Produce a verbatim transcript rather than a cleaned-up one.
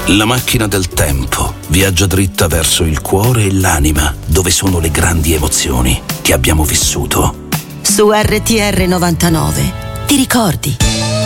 La macchina del tempo viaggia dritta verso il cuore e l'anima, dove sono le grandi emozioni che abbiamo vissuto. Su R T R novantanove ti ricordi?